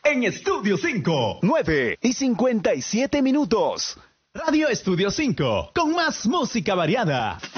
en Estudio 5. 9:57. Radio Estudio 5, con más música variada.